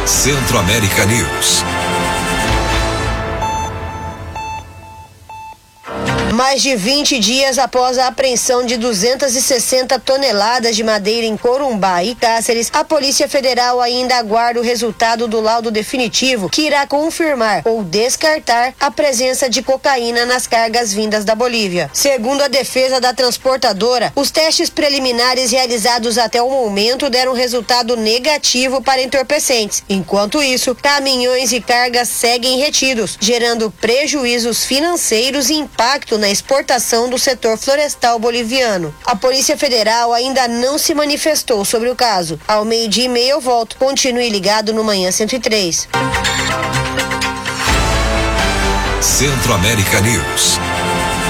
Centro-América News. Mais de 20 dias após a apreensão de 260 toneladas de madeira em Corumbá e Cáceres, a Polícia Federal ainda aguarda o resultado do laudo definitivo que irá confirmar ou descartar a presença de cocaína nas cargas vindas da Bolívia. Segundo a defesa da transportadora, os testes preliminares realizados até o momento deram resultado negativo para entorpecentes. Enquanto isso, caminhões e cargas seguem retidos, gerando prejuízos financeiros e impacto na exportação do setor florestal boliviano. A Polícia Federal ainda não se manifestou sobre o caso. Ao 12:30 eu volto. Continue ligado no Manhã 103. Centro-América News.